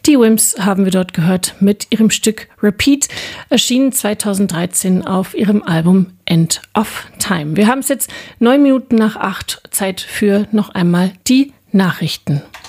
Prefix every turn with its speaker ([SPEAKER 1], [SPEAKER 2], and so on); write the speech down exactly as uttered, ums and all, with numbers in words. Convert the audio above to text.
[SPEAKER 1] Die Wimps haben wir dort gehört mit ihrem Stück Repeat, erschienen zweitausenddreizehn auf ihrem Album End of Time. Wir haben es jetzt neun Minuten nach acht, Zeit für noch einmal die Nachrichten.